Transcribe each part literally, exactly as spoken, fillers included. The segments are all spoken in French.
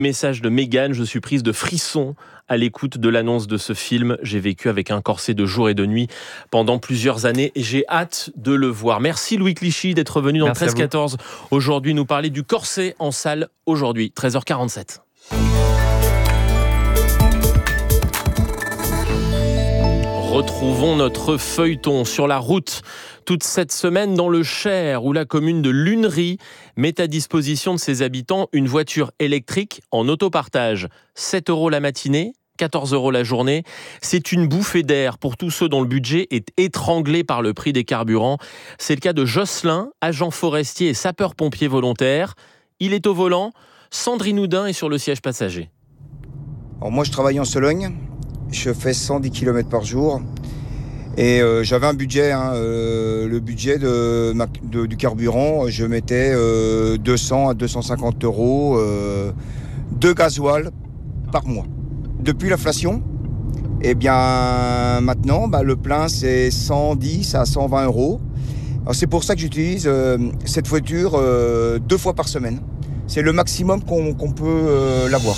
Message de Mégane, je suis prise de frissons à l'écoute de l'annonce de ce film. J'ai vécu avec un corset de jour et de nuit pendant plusieurs années et j'ai hâte de le voir. Merci Louis Clichy d'être venu dans treize quatorze aujourd'hui nous parler du corset en salle aujourd'hui, treize heures quarante-sept. Retrouvons notre feuilleton sur la route toute cette semaine dans le Cher où la commune de Lunery met à disposition de ses habitants une voiture électrique en autopartage. sept euros la matinée, quatorze euros la journée. C'est une bouffée d'air pour tous ceux dont le budget est étranglé par le prix des carburants. C'est le cas de Jocelyn, agent forestier et sapeur-pompier volontaire. Il est au volant. Sandrine Houdin est sur le siège passager. Alors moi je travaille en Sologne. Je fais cent dix kilomètres par jour et euh, j'avais un budget, hein, euh, le budget de, de, du carburant, je mettais euh, deux cents à deux cent cinquante euros euh, de gasoil par mois. Depuis l'inflation, eh bien maintenant bah, le plein c'est cent dix à cent vingt euros. Alors, c'est pour ça que j'utilise euh, cette voiture euh, deux fois par semaine. C'est le maximum qu'on, qu'on peut euh, l'avoir.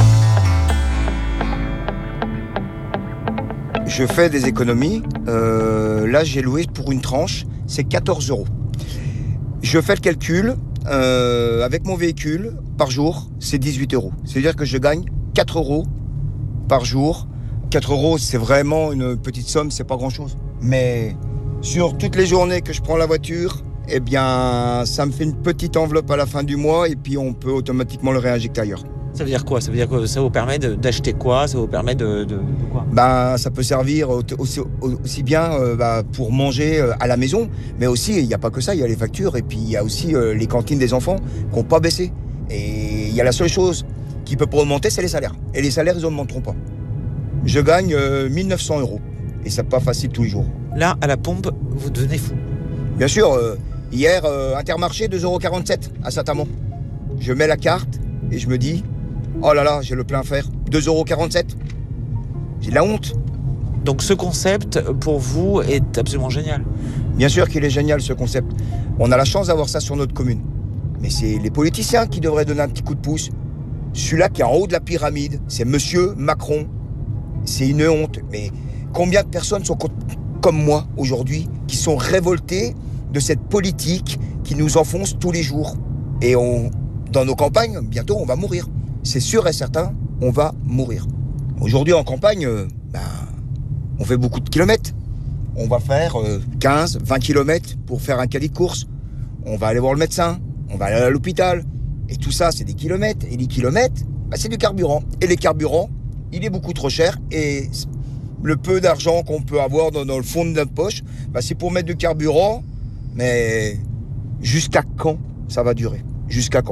Je fais des économies. Euh, là, j'ai loué pour une tranche, c'est quatorze euros. Je fais le calcul, euh, avec mon véhicule, par jour, c'est dix-huit euros. C'est-à-dire que je gagne quatre euros par jour. quatre euros, c'est vraiment une petite somme, c'est pas grand-chose. Mais sur toutes les journées que je prends la voiture, eh bien, ça me fait une petite enveloppe à la fin du mois et puis on peut automatiquement le réinjecter ailleurs. Ça veut dire quoi ? Ça veut dire que ça vous permet de, d'acheter quoi ? Ça vous permet de, de, de quoi ? Ben, ça peut servir aussi, aussi bien euh, bah, pour manger à la maison, mais aussi, il n'y a pas que ça, il y a les factures, et puis il y a aussi euh, les cantines des enfants qui n'ont pas baissé. Et il y a la seule chose qui peut pas augmenter, c'est les salaires. Et les salaires, ils n'augmenteront pas. Je gagne euh, mille neuf cents euros, et c'est pas facile tous les jours. Là, à la pompe, vous devenez fou. Bien sûr, euh, hier, euh, Intermarché, deux euros quarante-sept à Saint-Amand. Je mets la carte, et je me dis... Oh là là, j'ai le plein à faire. deux euros quarante-sept. J'ai de la honte. Donc ce concept, pour vous, est absolument génial. Bien sûr qu'il est génial, ce concept. On a la chance d'avoir ça sur notre commune. Mais c'est les politiciens qui devraient donner un petit coup de pouce. Celui-là qui est en haut de la pyramide, c'est Monsieur Macron. C'est une honte. Mais combien de personnes sont comme moi, aujourd'hui, qui sont révoltées de cette politique qui nous enfonce tous les jours. Et on, dans nos campagnes, bientôt, on va mourir. C'est sûr et certain, on va mourir. Aujourd'hui, en campagne, euh, ben, on fait beaucoup de kilomètres. On va faire euh, quinze, vingt kilomètres pour faire un caddie de course. On va aller voir le médecin, on va aller à l'hôpital. Et tout ça, c'est des kilomètres. Et les kilomètres, ben, c'est du carburant. Et les carburants, il est beaucoup trop cher. Et le peu d'argent qu'on peut avoir dans, dans le fond de notre poche, ben, c'est pour mettre du carburant. Mais jusqu'à quand ça va durer ? Jusqu'à quand ?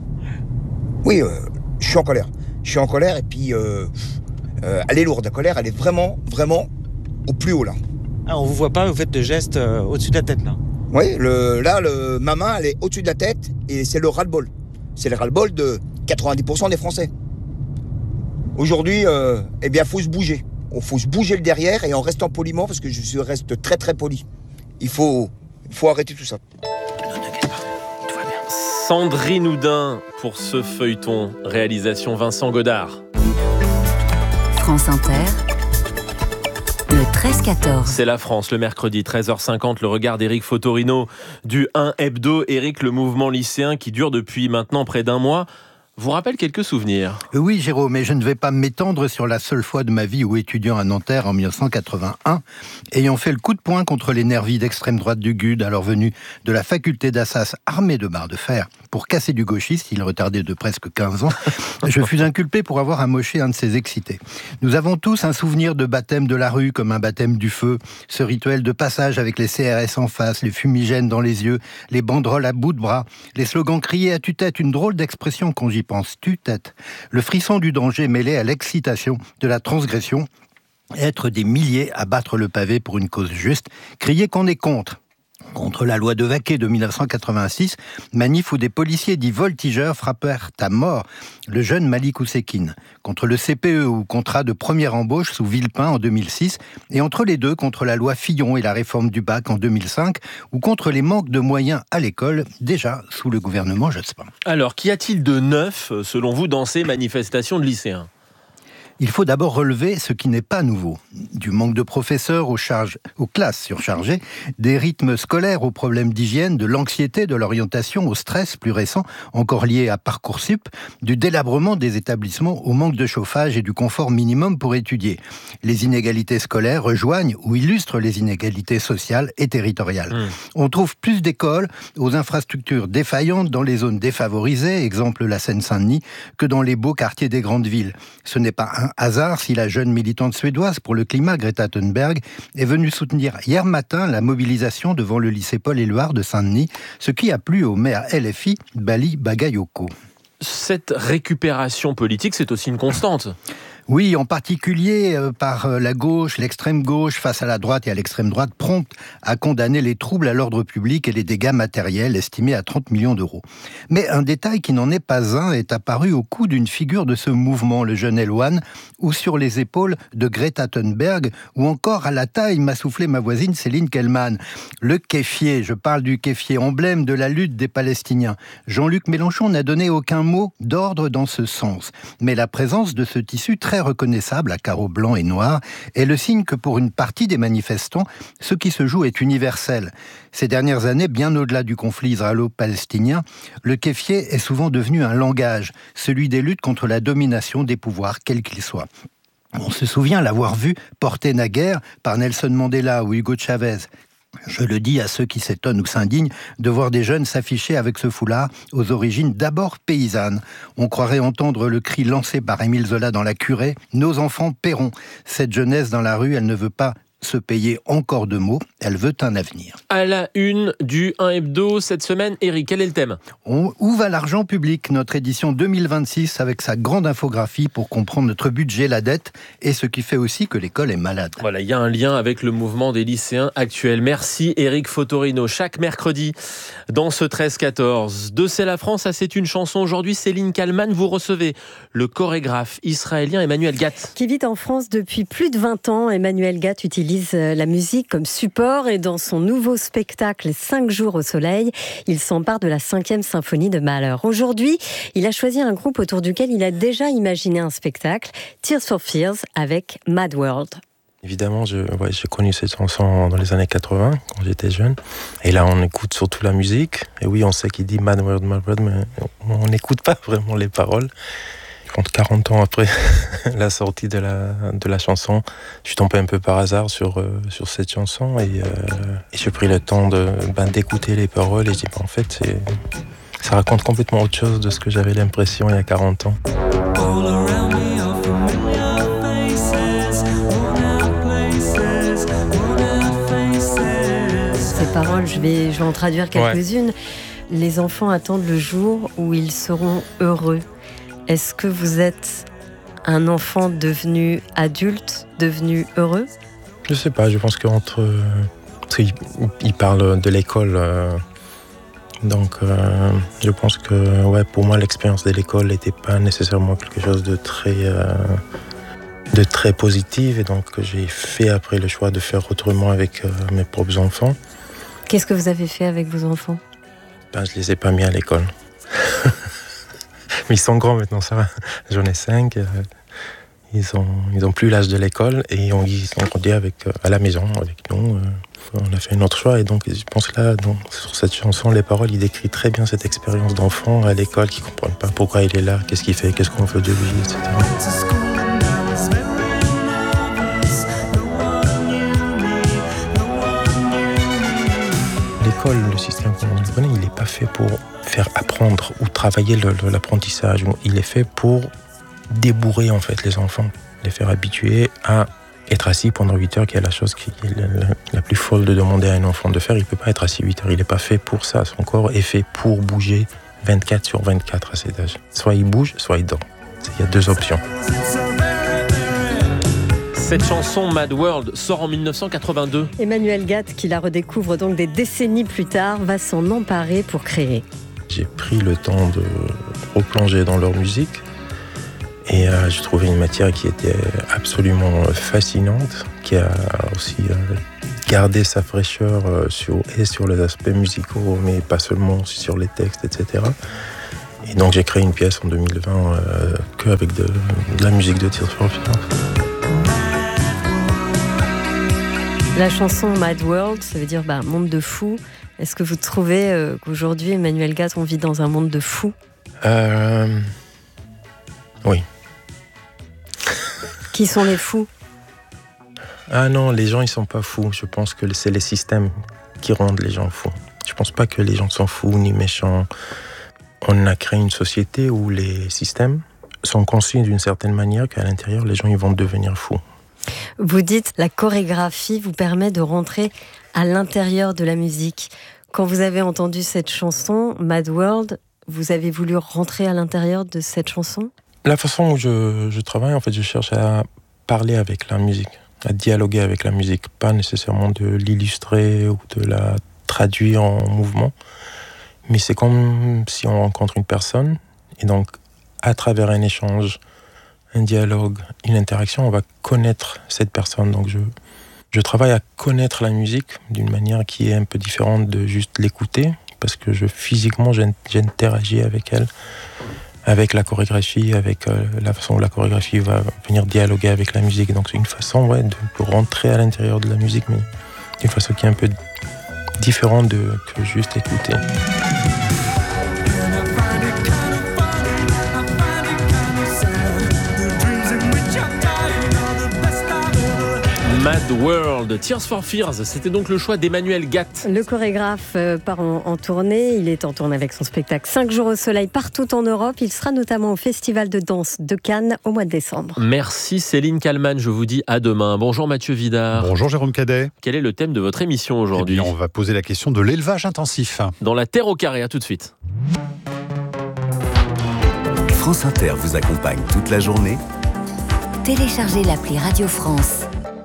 Oui, euh, je suis en colère. Je suis en colère et puis euh, euh, elle est lourde. La colère, elle est vraiment, vraiment au plus haut là. Ah, on vous voit pas, vous faites des gestes euh, au-dessus de la tête là. Oui, le, là, le, ma main, elle est au-dessus de la tête et c'est le ras-le-bol. C'est le ras-le-bol de quatre-vingt-dix pour cent des Français. Aujourd'hui, euh, eh bien, faut se bouger. Il faut se bouger le derrière et en restant poliment parce que je reste très très poli. Il faut, il faut arrêter tout ça. Sandrine Houdin pour ce feuilleton. Réalisation Vincent Godard. France Inter, le treize quatorze. C'est la France, le mercredi, treize heures cinquante, le regard d'Éric Fotorino du un Hebdo. Éric, le mouvement lycéen qui dure depuis maintenant près d'un mois, vous rappelle quelques souvenirs. Oui, Jérôme, mais je ne vais pas m'étendre sur la seule fois de ma vie où étudiant à Nanterre en dix-neuf cent quatre-vingt-un, ayant fait le coup de poing contre les nervis d'extrême droite du G U D, alors venu de la faculté d'Assas armée de barres de fer pour casser du gauchiste, il retardait de presque quinze ans, je fus inculpé pour avoir amoché un de ses excités. Nous avons tous un souvenir de baptême de la rue comme un baptême du feu, ce rituel de passage avec les C R S en face, les fumigènes dans les yeux, les banderoles à bout de bras, les slogans criés à tue-tête, une drôle d'expression qu'on j'y pense, tue-tête. Le frisson du danger mêlé à l'excitation de la transgression, être des milliers à battre le pavé pour une cause juste, crier qu'on est contre. contre la loi de Vaquet de mille neuf cent quatre-vingt-six, manif où des policiers dits voltigeurs frappèrent à mort le jeune Malik Oussekine. Contre le C P E ou contrat de première embauche sous Villepin en deux mille six, et entre les deux contre la loi Fillon et la réforme du bac en deux mille cinq, ou contre les manques de moyens à l'école, déjà sous le gouvernement Jospin. Alors, qu'y a-t-il de neuf, selon vous, dans ces manifestations de lycéens ? Il faut d'abord relever ce qui n'est pas nouveau. Du manque de professeurs aux, charges, aux classes surchargées, des rythmes scolaires aux problèmes d'hygiène, de l'anxiété, de l'orientation, au stress plus récent, encore lié à Parcoursup, du délabrement des établissements au manque de chauffage et du confort minimum pour étudier. Les inégalités scolaires rejoignent ou illustrent les inégalités sociales et territoriales. Mmh. On trouve plus d'écoles aux infrastructures défaillantes dans les zones défavorisées, exemple la Seine-Saint-Denis, que dans les beaux quartiers des grandes villes. Ce n'est pas un hasard si la jeune militante suédoise pour le climat, Greta Thunberg, est venue soutenir hier matin la mobilisation devant le lycée Paul-Éluard de Saint-Denis, ce qui a plu au maire L F I, Bali Bagayoko. Cette récupération politique, c'est aussi une constante. Oui, en particulier euh, par euh, la gauche, l'extrême gauche, face à la droite et à l'extrême droite, prompte à condamner les troubles à l'ordre public et les dégâts matériels estimés à trente millions d'euros. Mais un détail qui n'en est pas un est apparu au cou d'une figure de ce mouvement, le jeune Elouane, ou sur les épaules de Greta Thunberg, ou encore à la taille m'a soufflé ma voisine Céline Kellman. Le kéfier, je parle du kéfier, emblème de la lutte des Palestiniens. Jean-Luc Mélenchon n'a donné aucun mot d'ordre dans ce sens. Mais la présence de ce tissu très reconnaissable à carreaux blancs et noirs est le signe que pour une partie des manifestants, ce qui se joue est universel. Ces dernières années, bien au-delà du conflit israélo-palestinien, le kéfier est souvent devenu un langage, celui des luttes contre la domination des pouvoirs, quels qu'ils soient. On se souvient l'avoir vu porté naguère par Nelson Mandela ou Hugo Chavez. Je le dis à ceux qui s'étonnent ou s'indignent de voir des jeunes s'afficher avec ce foulard aux origines d'abord paysannes. On croirait entendre le cri lancé par Émile Zola dans La Curée « Nos enfants paieront ». Cette jeunesse dans la rue, elle ne veut pas se payer encore de mots, elle veut un avenir. À la une du un Hebdo cette semaine, Eric, quel est le thème ? On, Où va l'argent public ? Notre édition deux mille vingt-six avec sa grande infographie pour comprendre notre budget, la dette et ce qui fait aussi que l'école est malade. Voilà, il y a un lien avec le mouvement des lycéens actuels. Merci Eric Fotorino. Chaque mercredi dans ce treize quatorze de C'est la France, ça c'est une chanson. Aujourd'hui, Céline Kellman, vous recevez le chorégraphe israélien Emmanuel Gatt. Qui vit en France depuis plus de vingt ans. Emmanuel Gatt utilise la musique comme support et dans son nouveau spectacle cinq jours au soleil, il s'empare de la cinquième symphonie de Mahler. Aujourd'hui, il a choisi un groupe autour duquel il a déjà imaginé un spectacle, Tears for Fears avec Mad World. Évidemment, je, ouais, j'ai connu cette chanson dans les années quatre-vingts, quand j'étais jeune. Et là, on écoute surtout la musique. Et oui, on sait qu'il dit Mad World, Mad World, mais on n'écoute pas vraiment les paroles. Quand quarante ans après la sortie de la, de la chanson, je suis tombé un peu par hasard sur, euh, sur cette chanson et, euh, et j'ai pris le temps de, ben, d'écouter les paroles et je dis ben, en fait, c'est, ça raconte complètement autre chose de ce que j'avais l'impression il y a quarante ans. Ces paroles, je vais, je vais en traduire quelques-unes. Ouais. Les enfants attendent le jour où ils seront heureux. Est-ce que vous êtes un enfant devenu adulte, devenu heureux ? Je sais pas, je pense qu'entre... Euh, parce qu'il il parle de l'école, euh, donc euh, je pense que ouais, pour moi l'expérience de l'école n'était pas nécessairement quelque chose de très, euh, de très positif, et donc j'ai fait après le choix de faire autrement avec euh, mes propres enfants. Qu'est-ce que vous avez fait avec vos enfants ? Ben, je les ai pas mis à l'école. Mais ils sont grands maintenant, ça va. J'en ai cinq. Euh, ils ont, ils ont plus l'âge de l'école et on, ils sont grandis avec, euh, à la maison avec nous. Euh, on a fait un autre choix et donc je pense que là, donc, sur cette chanson, les paroles, il décrit très bien cette expérience d'enfant à l'école qui ne comprennent pas pourquoi il est là, qu'est-ce qu'il fait, qu'est-ce qu'on veut de lui, et cetera. L'école, le système qu'on le connaît, il n'est pas fait pour faire apprendre ou travailler le, le, l'apprentissage. Il est fait pour débourrer en fait les enfants, les faire habituer à être assis pendant huit heures, qui est la chose qui est la, la, la plus folle de demander à un enfant de faire. Il ne peut pas être assis huit heures, il n'est pas fait pour ça. Son corps est fait pour bouger vingt-quatre sur vingt-quatre à cet âge. Soit il bouge, soit il dort. Il y a deux options. Cette chanson Mad World sort en dix-neuf cent quatre-vingt-deux. Emmanuel Gatt, qui la redécouvre donc des décennies plus tard, va s'en emparer pour créer. J'ai pris le temps de replonger dans leur musique et euh, j'ai trouvé une matière qui était absolument fascinante, qui a aussi euh, gardé sa fraîcheur euh, sur, et sur les aspects musicaux, mais pas seulement aussi sur les textes, et cetera. Et donc j'ai créé une pièce en deux mille vingt euh, que avec de, de la musique de Tears for Fears. La chanson Mad World, ça veut dire bah, monde de fous. Est-ce que vous trouvez euh, qu'aujourd'hui, Emmanuel Gatt, on vit dans un monde de fous ? euh... Oui. Qui sont les fous ? Ah non, les gens ils sont pas fous. Je pense que c'est les systèmes qui rendent les gens fous. Je pense pas que les gens sont fous ni méchants. On a créé une société où les systèmes sont conçus d'une certaine manière qu'à l'intérieur les gens ils vont devenir fous. Vous dites la chorégraphie vous permet de rentrer à l'intérieur de la musique. Quand vous avez entendu cette chanson, Mad World, vous avez voulu rentrer à l'intérieur de cette chanson ? La façon où je, je travaille, en fait, je cherche à parler avec la musique, à dialoguer avec la musique, pas nécessairement de l'illustrer ou de la traduire en mouvement, mais c'est comme si on rencontre une personne et donc à travers un échange, un dialogue, une interaction, on va connaître cette personne. Donc je, je travaille à connaître la musique d'une manière qui est un peu différente de juste l'écouter, parce que je, physiquement, j'interagis avec elle, avec la chorégraphie, avec euh, la façon où la chorégraphie va venir dialoguer avec la musique. Donc c'est une façon ouais, de, de rentrer à l'intérieur de la musique, mais d'une façon qui est un peu différente de, que juste écouter. Mad World, Tears for Fears, c'était donc le choix d'Emmanuel Gatt. Le chorégraphe part en, en tournée, il est en tournée avec son spectacle cinq jours au soleil partout en Europe. Il sera notamment au Festival de danse de Cannes au mois de décembre. Merci Céline Kallmann, je vous dis à demain. Bonjour Mathieu Vidard. Bonjour Jérôme Cadet. Quel est le thème de votre émission aujourd'hui ? Eh bien, on va poser la question de l'élevage intensif. Dans la terre au carré, à tout de suite. France Inter vous accompagne toute la journée. Téléchargez l'appli Radio France.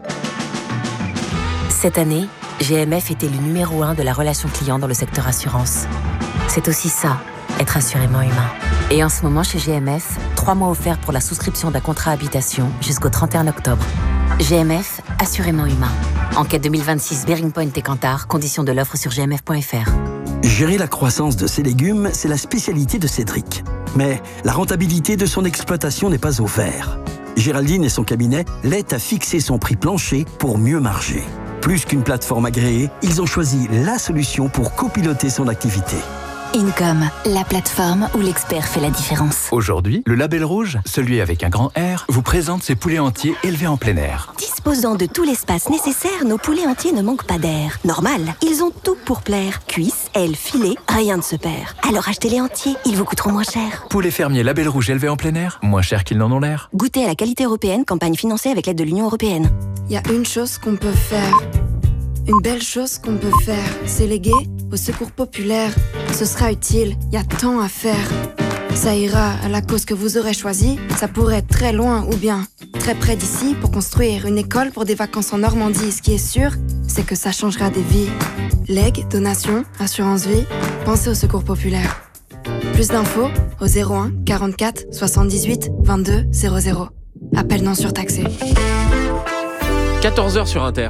Cette année, G M F était le numéro un de la relation client dans le secteur assurance. C'est aussi ça, être assurément humain. Et en ce moment, chez G M F, trois mois offerts pour la souscription d'un contrat habitation jusqu'au trente et un octobre. G M F, assurément humain. Enquête deux mille vingt-six, Bearing Point et Kantar, conditions de l'offre sur g m f point f r. Gérer la croissance de ses légumes, c'est la spécialité de Cédric. Mais la rentabilité de son exploitation n'est pas au vert. Géraldine et son cabinet l'aident à fixer son prix plancher pour mieux marger. Plus qu'une plateforme agréée, ils ont choisi la solution pour copiloter son activité. Income, la plateforme où l'expert fait la différence. Aujourd'hui, le Label Rouge, celui avec un grand R, vous présente ses poulets entiers élevés en plein air. Disposant de tout l'espace nécessaire, nos poulets entiers ne manquent pas d'air. Normal, ils ont tout pour plaire. Cuisses, ailes, filets, rien ne se perd. Alors achetez-les entiers, ils vous coûteront moins cher. Poulets fermiers Label Rouge élevés en plein air, moins cher qu'ils n'en ont l'air. Goûtez à la qualité européenne, campagne financée avec l'aide de l'Union européenne. Il y a une chose qu'on peut faire. Une belle chose qu'on peut faire, c'est léguer au secours populaire. Ce sera utile, il y a tant à faire. Ça ira à la cause que vous aurez choisie. Ça pourrait être très loin ou bien très près d'ici pour construire une école pour des vacances en Normandie. Ce qui est sûr, c'est que ça changera des vies. Legs, donations, assurance vie, pensez au secours populaire. Plus d'infos au zéro un quarante-quatre soixante-dix-huit vingt-deux zéro zéro. Appel non surtaxé. quatorze heures sur Inter.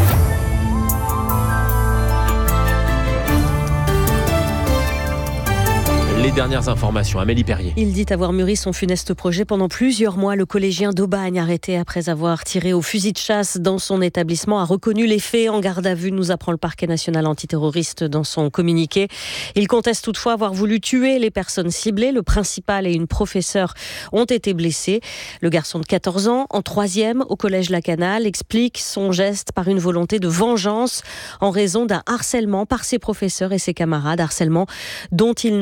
Les dernières informations, Amélie Perrier. Il dit avoir mûri son funeste projet pendant plusieurs mois. Le collégien d'Aubagne, arrêté après avoir tiré au fusil de chasse dans son établissement, a reconnu les faits en garde à vue, nous apprend le parquet national antiterroriste dans son communiqué. Il conteste toutefois avoir voulu tuer les personnes ciblées. Le principal et une professeure ont été blessés. Le garçon de quatorze ans, en troisième au collège Lacanal, explique son geste par une volonté de vengeance en raison d'un harcèlement par ses professeurs et ses camarades, harcèlement dont il ne s'était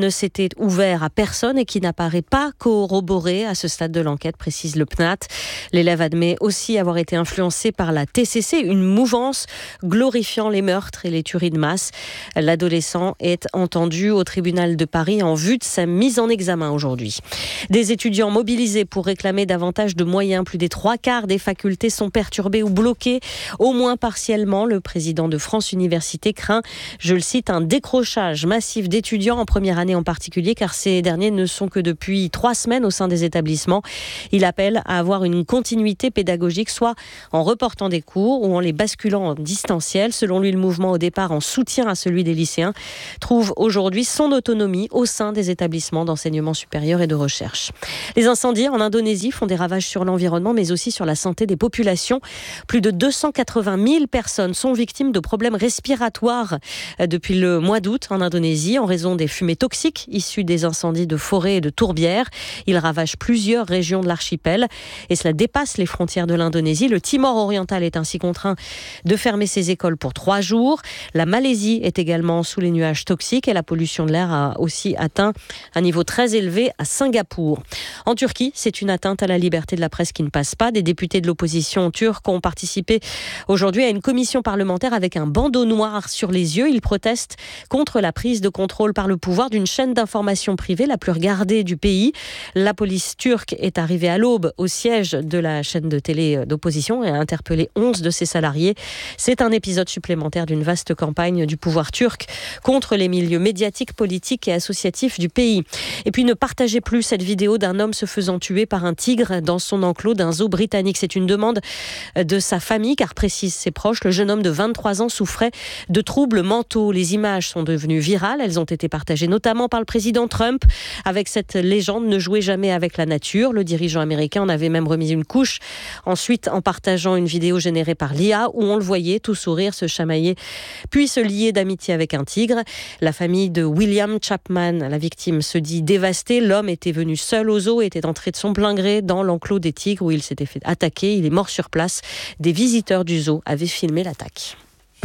été ouvert à personne et qui n'apparaît pas corroboré à ce stade de l'enquête, précise le P N A T. L'élève admet aussi avoir été influencé par la T C C, une mouvance glorifiant les meurtres et les tueries de masse. L'adolescent est entendu au tribunal de Paris en vue de sa mise en examen aujourd'hui. Des étudiants mobilisés pour réclamer davantage de moyens. Plus des trois quarts des facultés sont perturbées ou bloquées, au moins partiellement. Le président de France Université craint, je le cite, un décrochage massif d'étudiants en première année en particulier, car ces derniers ne sont que depuis trois semaines au sein des établissements. Il appelle à avoir une continuité pédagogique, soit en reportant des cours ou en les basculant en distanciel. Selon lui, le mouvement, au départ en soutien à celui des lycéens, trouve aujourd'hui son autonomie au sein des établissements d'enseignement supérieur et de recherche. Les incendies en Indonésie font des ravages sur l'environnement, mais aussi sur la santé des populations. Plus de deux cent quatre-vingt mille personnes sont victimes de problèmes respiratoires depuis le mois d'août en Indonésie, en raison des fumées toxiques issues des incendies de forêt et de tourbières. Ils ravagent plusieurs régions de l'archipel et cela dépasse les frontières de l'Indonésie. Le Timor oriental est ainsi contraint de fermer ses écoles pour trois jours. La Malaisie est également sous les nuages toxiques et la pollution de l'air a aussi atteint un niveau très élevé à Singapour. En Turquie, c'est une atteinte à la liberté de la presse qui ne passe pas. Des députés de l'opposition turque ont participé aujourd'hui à une commission parlementaire avec un bandeau noir sur les yeux. Ils protestent contre la prise de contrôle par le pouvoir d'une chaîne d'information privée la plus regardée du pays. La police turque est arrivée à l'aube au siège de la chaîne de télé d'opposition et a interpellé onze de ses salariés. C'est un épisode supplémentaire d'une vaste campagne du pouvoir turc contre les milieux médiatiques, politiques et associatifs du pays. Et puis ne partagez plus cette vidéo d'un homme se faisant tuer par un tigre dans son enclos d'un zoo britannique. C'est une demande de sa famille, car précise ses proches, le jeune homme de vingt-trois ans souffrait de troubles mentaux. Les images sont devenues virales. Elles ont été partagées notamment par le président Trump avec cette légende: ne jouez jamais avec la nature. Le dirigeant américain en avait même remis une couche ensuite en partageant une vidéo générée par l'I A où on le voyait tout sourire, se chamailler puis se lier d'amitié avec un tigre. La famille de William Chapman, la victime, se dit dévastée. L'homme était venu seul au zoo et était entré de son plein gré dans l'enclos des tigres où il s'était fait attaquer. Il est mort sur place. Des visiteurs du zoo avaient filmé l'attaque.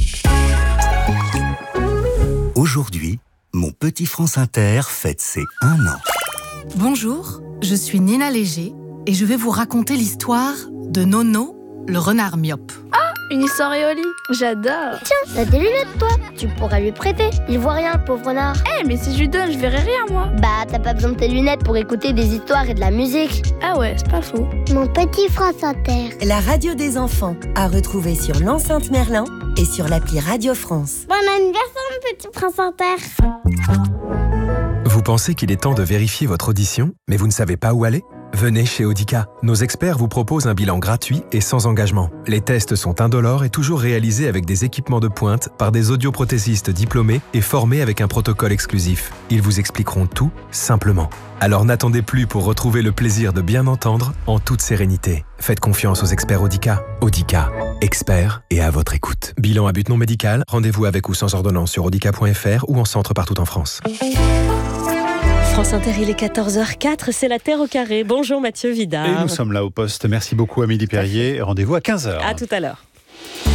Aujourd'hui, mon petit France Inter fête ses un an. Bonjour, je suis Nina Léger et je vais vous raconter l'histoire de Nono, le renard myope. Ah, une histoire Éoli, j'adore. Tiens, t'as des lunettes toi, tu pourras lui prêter. Il voit rien, le pauvre renard. Eh, hey, mais si je lui donne, je verrai rien moi. Bah, t'as pas besoin de tes lunettes pour écouter des histoires et de la musique. Ah ouais, c'est pas faux. Mon petit France Inter. La radio des enfants, à retrouver sur l'enceinte Merlin et sur l'appli Radio France. Bon anniversaire, mon petit France Inter. Vous pensez qu'il est temps de vérifier votre audition, mais vous ne savez pas où aller ? Venez chez Audica. Nos experts vous proposent un bilan gratuit et sans engagement. Les tests sont indolores et toujours réalisés avec des équipements de pointe par des audioprothésistes diplômés et formés avec un protocole exclusif. Ils vous expliqueront tout simplement. Alors n'attendez plus pour retrouver le plaisir de bien entendre en toute sérénité. Faites confiance aux experts Audica. Audica, experts et à votre écoute. Bilan à but non médical, rendez-vous avec ou sans ordonnance sur audica point f r ou en centre partout en France. France Inter, il est quatorze heures quatre, c'est la Terre au carré. Bonjour Mathieu Vidard. Et nous sommes là au poste. Merci beaucoup Amélie Perrier. Rendez-vous à quinze heures. À tout à l'heure.